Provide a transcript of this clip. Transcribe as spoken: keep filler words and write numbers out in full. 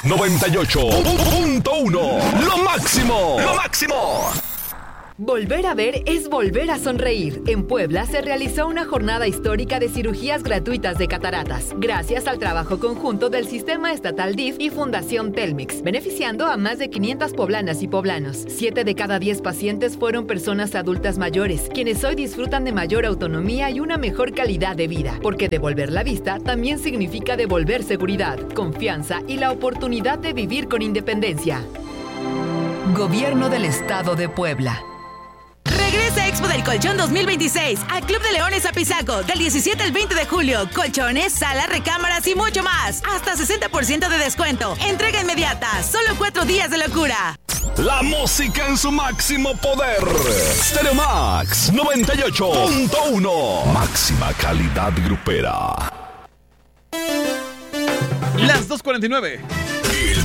noventa y ocho punto uno. Lo máximo. Lo máximo. Volver a ver es volver a sonreír. En Puebla se realizó una jornada histórica de cirugías gratuitas de cataratas, gracias al trabajo conjunto del Sistema Estatal D I F y Fundación Telmex, beneficiando a más de quinientas poblanas y poblanos. Siete de cada diez pacientes fueron personas adultas mayores, quienes hoy disfrutan de mayor autonomía y una mejor calidad de vida, porque devolver la vista también significa devolver seguridad, confianza y la oportunidad de vivir con independencia. Gobierno del Estado de Puebla. Regresa Expo del Colchón dos mil veintiséis al Club de Leones Apizaco del diecisiete al veinte de julio. Colchones, salas, recámaras y mucho más. Hasta sesenta por ciento de descuento. Entrega inmediata. Solo cuatro días de locura. La música en su máximo poder. Stereo Max noventa y ocho punto uno. Máxima calidad grupera. Las dos cuarenta y nueve. El